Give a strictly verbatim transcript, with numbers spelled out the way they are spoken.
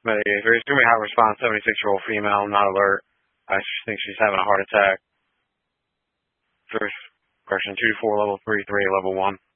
Medicaid three. It's going to be high response, seventy-six-year-old female, not alert. I think she's having a heart attack. First question, two to four, level three, three, level one.